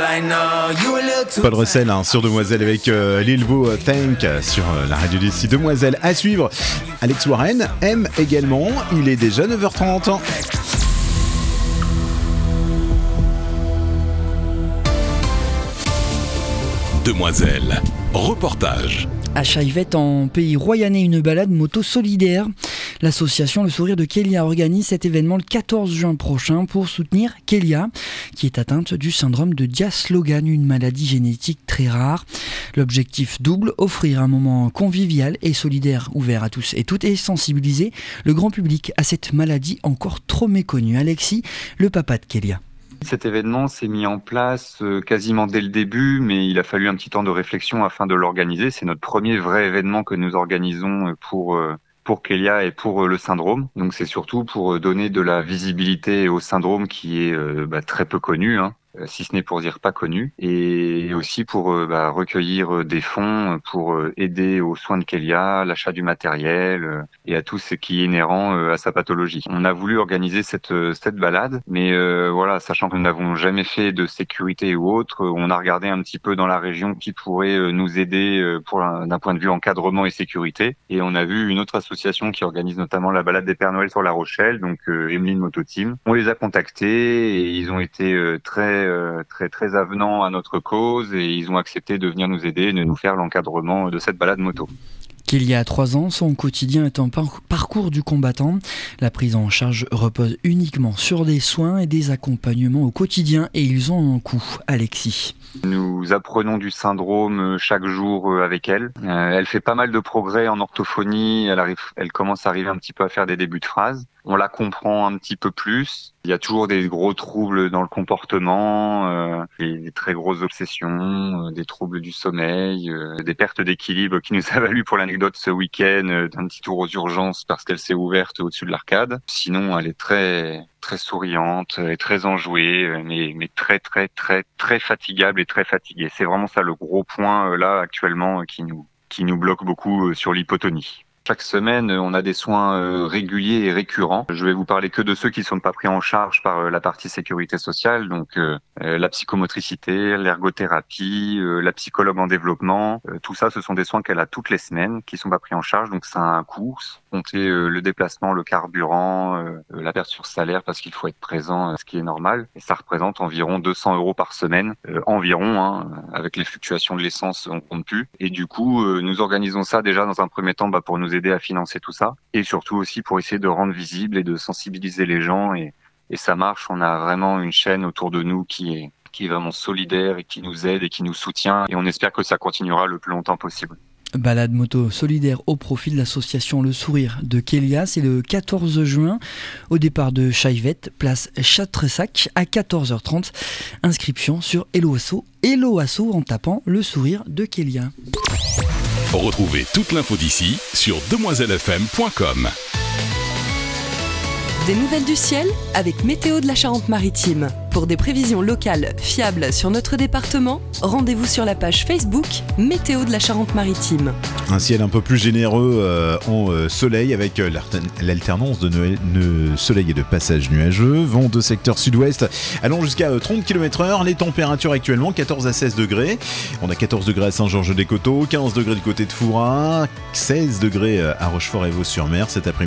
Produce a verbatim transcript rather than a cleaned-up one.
Paul Russell hein, sur Demoiselle avec euh, Lil Bo euh, Thank sur euh, la radio d'ici. Demoiselle à suivre. Alex Warren aime également. Il est déjà neuf heures trente. Demoiselle, reportage. À Chaillevette, en pays royannais, une balade moto solidaire. L'association Le Sourire de Kélia organise cet événement le quatorze juin prochain pour soutenir Kélia, qui est atteinte du syndrome de Diaz-Logan, une maladie génétique très rare. L'objectif double, offrir un moment convivial et solidaire ouvert à tous et toutes et sensibiliser le grand public à cette maladie encore trop méconnue. Alexis, le papa de Kélia. Cet événement s'est mis en place quasiment dès le début, mais il a fallu un petit temps de réflexion afin de l'organiser. C'est notre premier vrai événement que nous organisons pour pour Kélia et pour le syndrome. Donc c'est surtout pour donner de la visibilité au syndrome qui est bah, très peu connu, hein, si ce n'est pour dire pas connu, et aussi pour bah, recueillir des fonds pour aider aux soins de Kélia, l'achat du matériel et à tout ce qui est inhérent à sa pathologie. On a voulu organiser cette cette balade, mais euh, voilà, sachant que nous n'avons jamais fait de sécurité ou autre, on a regardé un petit peu dans la région qui pourrait nous aider pour un, d'un point de vue encadrement et sécurité, et on a vu une autre association qui organise notamment la balade des Pères Noël sur La Rochelle, donc euh, Emeline Moto Team. On les a contactés et ils ont été euh, très très très avenants à notre cause et ils ont accepté de venir nous aider et de nous faire l'encadrement de cette balade moto. Kélia a trois ans, son quotidien est un par- parcours du combattant. La prise en charge repose uniquement sur des soins et des accompagnements au quotidien et ils ont un coût. Alexis. Nous apprenons du syndrome chaque jour avec elle. Euh, elle fait pas mal de progrès en orthophonie. Elle arrive, elle commence à arriver un petit peu à faire des débuts de phrases. On la comprend un petit peu plus. Il y a toujours des gros troubles dans le comportement, euh, des, des très grosses obsessions, euh, des troubles du sommeil, euh, des pertes d'équilibre qui nous a valu pour l'anecdote ce week-end euh, d'un petit tour aux urgences parce qu'elle s'est ouverte au-dessus de l'arcade. Sinon, elle est très très souriante et très enjouée, mais mais très très très très fatigable et très fatiguée. C'est vraiment ça le gros point euh, là actuellement qui nous qui nous bloque beaucoup euh, sur l'hypotonie. Chaque semaine, on a des soins euh, réguliers et récurrents. Je vais vous parler que de ceux qui ne sont pas pris en charge par euh, la partie sécurité sociale, donc euh, euh, la psychomotricité, l'ergothérapie, euh, la psychologue en développement. Euh, tout ça, ce sont des soins qu'elle a toutes les semaines, qui sont pas pris en charge, donc ça a un coût. Compter euh, le déplacement, le carburant, euh, la perte sur salaire, parce qu'il faut être présent, euh, ce qui est normal. Et ça représente environ deux cents euros par semaine, euh, environ, hein, avec les fluctuations de l'essence, on compte plus. Et du coup, euh, nous organisons ça déjà dans un premier temps bah, pour nous aider à financer tout ça et surtout aussi pour essayer de rendre visible et de sensibiliser les gens et, et ça marche. On a vraiment une chaîne autour de nous qui est, qui est vraiment solidaire et qui nous aide et qui nous soutient et on espère que ça continuera le plus longtemps possible. Balade moto solidaire au profit de l'association Le Sourire de Kélia, c'est le quatorze juin au départ de Chaillevette, place Châtressac à quatorze heures trente. Inscription sur Hello Asso, Hello Asso en tapant Le Sourire de Kélia. Retrouvez toute l'info d'ici sur demoiselle f m point com. Des nouvelles du ciel avec Météo de la Charente-Maritime. Pour des prévisions locales fiables sur notre département, rendez-vous sur la page Facebook Météo de la Charente-Maritime. Un ciel un peu plus généreux euh, en euh, soleil avec euh, l'alternance de Noël, ne, soleil et de passage nuageux. Vent de secteur sud-ouest allant jusqu'à euh, trente kilomètres heure. Les températures actuellement quatorze à seize degrés. On a quatorze degrés à Saint-Georges-des-Coteaux, quinze degrés du côté de Fouras, seize degrés à Rochefort et Vaux-sur-Mer cet après-midi.